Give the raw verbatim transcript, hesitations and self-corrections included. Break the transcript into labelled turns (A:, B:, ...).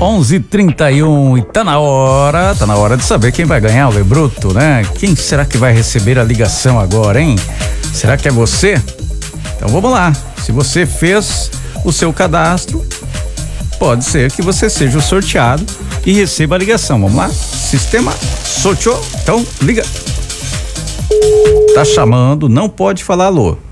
A: onze e trinta e um e tá na hora, tá na hora de saber quem vai ganhar o Lebruto, né? Quem será que vai receber a ligação agora, hein? Será que é você? Então vamos lá. Se você fez o seu cadastro, pode ser que você seja o sorteado e receba a ligação. Vamos lá? Sistema sorteou. Então liga. Tá chamando, não pode falar alô.